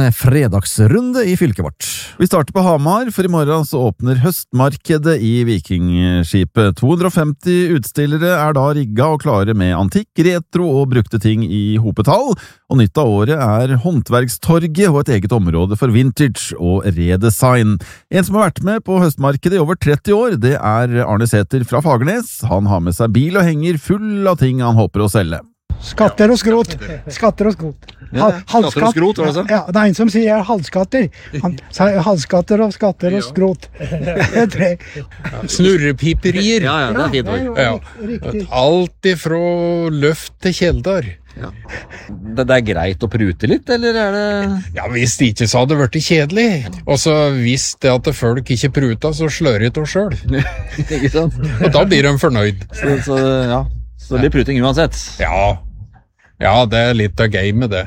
fredagsrunde i fylket vårt. Vi starter på Hamar, for i morgen så åpner høstmarkedet i Vikingskipet. 250 utstillere da rigget og klare med antikk, retro og brukte ting i hopetall, og nytt av året håndverkstorget og et eget område for vintage og redesign. En som har vært med på høstmarkedet i over 30 år, det Arne Sæther fra Fagernes. Han har med seg bil og henger full av ting han håper å selge. Skatter og skrot. Skatter og skrot. Ja, skatter og skrot, var det sånn? Ja, det en som sier halvskatter. Han sier halvskatter og skatter og skrot. Snurrepiperier. Ja, det fint ord. Riktig. Alt ifra løft til kjeldar. Ja. Det greit å prute litt, eller det... Ja, hvis det ikke så hadde det vært kjedelig. Og så hvis det at folk ikke pruta, så slør det oss selv. Ikke sant? Og da blir de fornøyd. Så det blir pruting uansett. Ja, det litt av gamet det.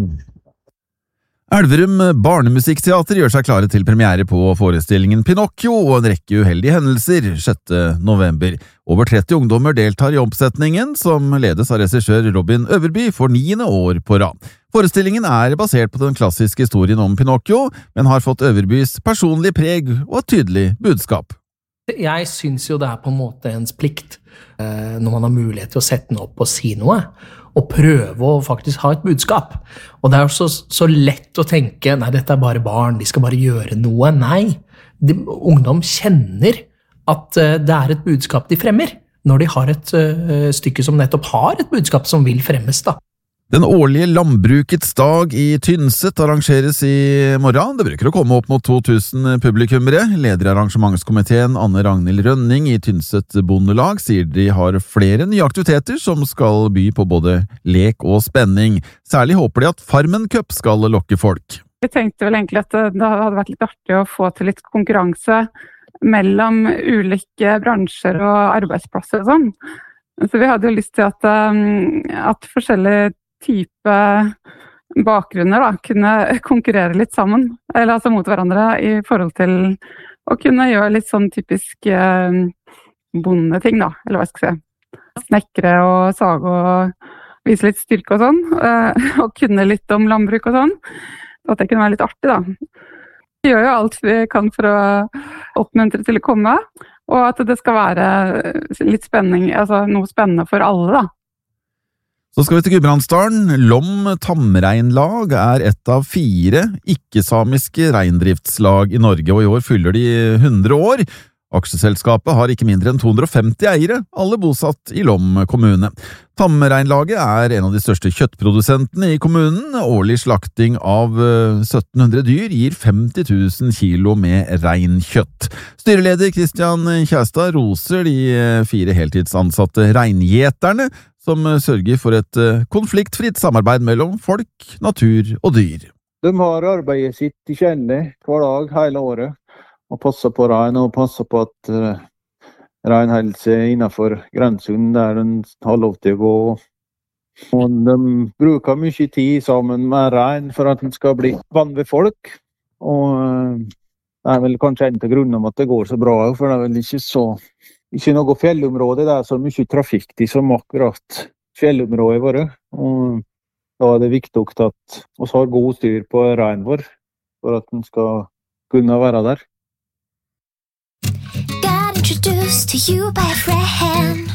Elverum Barnemusikkteater gjør seg klare til premiere på forestillingen Pinocchio og en rekke uheldige hendelser 6. november. Over 30 ungdommer deltar i oppsetningen, som ledes av regissør Robin Øverby for 9. år på rad. Forestillingen basert på den klassiske historien om Pinocchio, men har fått Øverbys personlige preg og et tydelig budskap. Jeg synes jo det på en måte ens plikt, når man har mulighet til å sette den opp og si noe, og prøve å faktisk ha et budskap. Og det så lett å tenke, nei, dette bare barn, de skal bare gjøre noe. Nei, ungdom kjenner at det et budskap de fremmer, når de har et stykke som nettopp har et budskap som vil fremmes da. Den årlige Landbrukets dag i Tynset arrangeres i morgen. Det bruker å komme opp mot 2000 publikummere. Leder i arrangementskomiteen Anne Ragnhild Rønning i Tynset Bondelag sier de har flere nye aktiviteter som skal by på både lek og spenning. Særlig håper de at Farmen Cup skal lokke folk. Vi tenkte vel egentlig at det hadde vært litt artig å få til litt konkurranse mellom ulike bransjer og arbeidsplasser og sånn. Så vi hadde jo lyst til at forskjellige type bakgrunner da, kunne konkurrere litt sammen, eller altså mot hverandre i forhold til å kunne gjøre litt sånn typisk bondeting da, eller hva skal jeg si. Snekre og sage og vise litt styrke og sånn, og kunne litt om landbruk og sånn. At det kunne være litt artig da. Vi gjør jo alt vi kan for å oppmuntre til å komme, og at det skal være litt spenning, altså noe spennende for alle da. Så skal vi til Gudbrandsdalen. Lom Tamreinlag et av 4 ikke-samiske reindriftslag i Norge, og i år fyller de 100 år. Aksjeselskapet har ikke mindre enn 250 eiere, alle bosatt i Lom kommune. Tamreinlaget en av de største kjøttprodusentene i kommunen. Årlig slakting av 1700 dyr gir 50 000 kilo med reinkjøtt. Styreleder Kristian Kjærstad roser de 4 heltidsansatte reingjeterne, som sørger for et konfliktfritt samarbeid mellom folk, natur og dyr. De har arbeidet sitt i kjenne hver dag, hele året, og passer på rein, og passer på at rein holder seg innenfor grensen der den har lov til å gå. Og de bruker mye tid sammen med rein for at den skal bli vant ved folk. Og det vel kanskje en av grunnene om at det går så bra, for det vel ikke noe fjellområde, det så mye trafikk til som akkurat fjellområdet våre. Og da det viktig at vi har god styr på reinen vår, for at den skal kunne være der. Got introduced to you by a friend.